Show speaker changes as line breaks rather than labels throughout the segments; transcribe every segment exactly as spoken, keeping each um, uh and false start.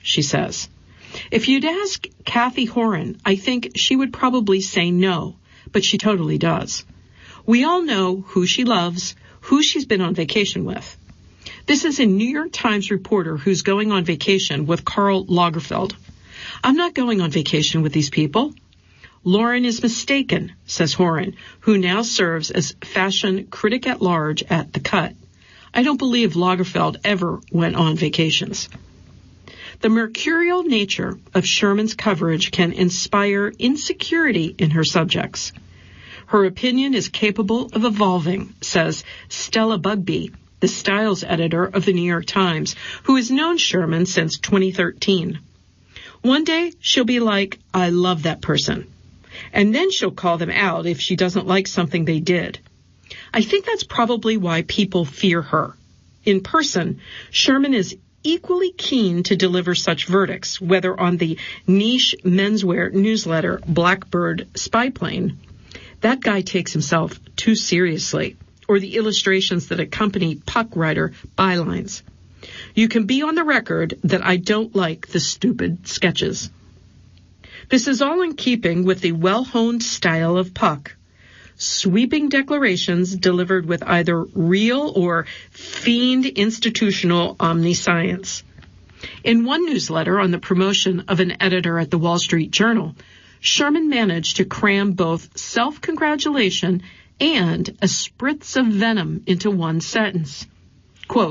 she says. If you'd ask Kathy Horan, I think she would probably say no, but she totally does. We all know who she loves, who she's been on vacation with. This is a New York Times reporter who's going on vacation with Karl Lagerfeld. I'm not going on vacation with these people. Lauren is mistaken, says Horan, who now serves as fashion critic at large at The Cut. I don't believe Lagerfeld ever went on vacations. The mercurial nature of Sherman's coverage can inspire insecurity in her subjects. Her opinion is capable of evolving, says Stella Bugbee, the styles editor of the New York Times, who has known Sherman since twenty thirteen. One day, she'll be like, I love that person. And then she'll call them out if she doesn't like something they did. I think that's probably why people fear her. In person, Sherman is equally keen to deliver such verdicts, whether on the niche menswear newsletter Blackbird Spyplane. That guy takes himself too seriously, or the illustrations that accompany Puck writer bylines. You can be on the record that I don't like the stupid sketches. This is all in keeping with the well-honed style of Puck. Sweeping declarations delivered with either real or fiend institutional omniscience. In one newsletter on the promotion of an editor at the Wall Street Journal, Sherman managed to cram both self-congratulation and a spritz of venom into one sentence. Quote,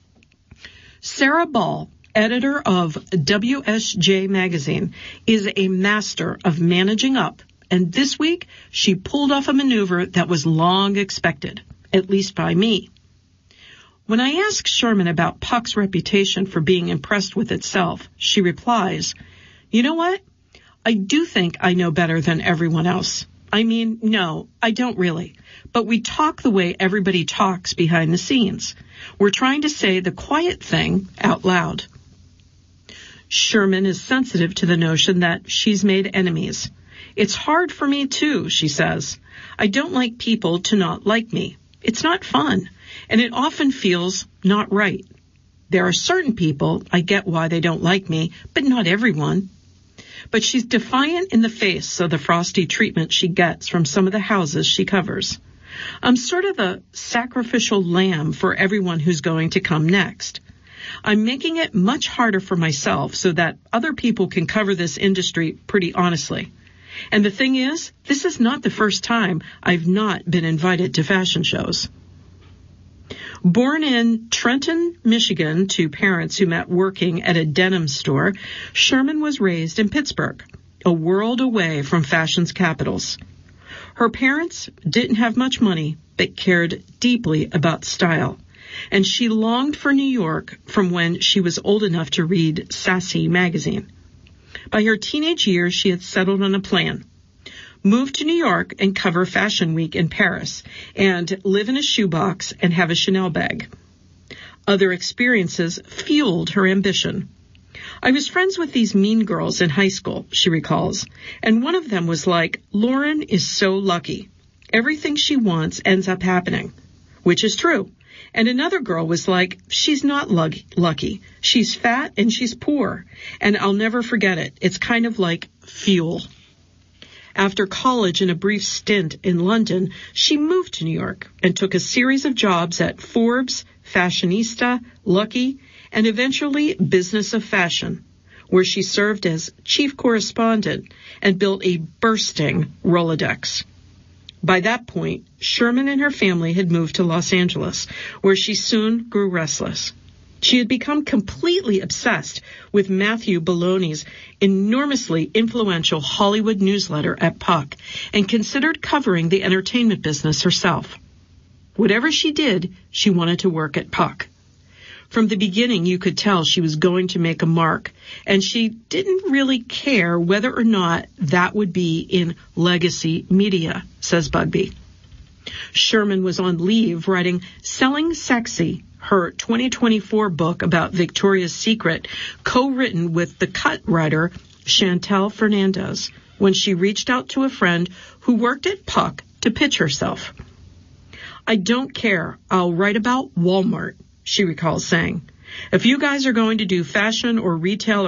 Sarah Ball, editor of W S J magazine, is a master of managing up, and this week she pulled off a maneuver that was long expected, at least by me. When I ask Sherman about Puck's reputation for being impressed with itself, she replies, you know what? I do think I know better than everyone else. I mean, no, I don't really. But we talk the way everybody talks behind the scenes. We're trying to say the quiet thing out loud. Sherman is sensitive to the notion that she's made enemies. It's hard for me, too, she says. I don't like people to not like me. It's not fun, and it often feels not right. There are certain people, I get why they don't like me, but not everyone. But she's defiant in the face of the frosty treatment she gets from some of the houses she covers. I'm sort of the sacrificial lamb for everyone who's going to come next. I'm making it much harder for myself so that other people can cover this industry pretty honestly. And the thing is, this is not the first time I've not been invited to fashion shows. Born in Trenton, Michigan, to parents who met working at a denim store, Sherman was raised in Pittsburgh, a world away from fashion's capitals. Her parents didn't have much money, but cared deeply about style, and she longed for New York from when she was old enough to read Sassy magazine. By her teenage years, she had settled on a plan. Move to New York and cover Fashion Week in Paris, and live in a shoebox and have a Chanel bag. Other experiences fueled her ambition. I was friends with these mean girls in high school, she recalls, and one of them was like, Lauren is so lucky. Everything she wants ends up happening, which is true. And another girl was like, she's not lucky. She's fat and she's poor. And I'll never forget it. It's kind of like fuel. After college and a brief stint in London, she moved to New York and took a series of jobs at Forbes, Fashionista, Lucky, and eventually Business of Fashion, where she served as chief correspondent and built a bursting Rolodex. By that point, Sherman and her family had moved to Los Angeles, where she soon grew restless. She had become completely obsessed with Matthew Belloni's enormously influential Hollywood newsletter at Puck and considered covering the entertainment business herself. Whatever she did, she wanted to work at Puck. From the beginning, you could tell she was going to make a mark, and she didn't really care whether or not that would be in legacy media, says Bugbee. Sherman was on leave writing Selling Sexy, her twenty twenty-four book about Victoria's Secret, co-written with The Cut writer Chantel Fernandez, when she reached out to a friend who worked at Puck to pitch herself. I don't care. I'll write about Walmart, she recalls saying. If you guys are going to do fashion or retail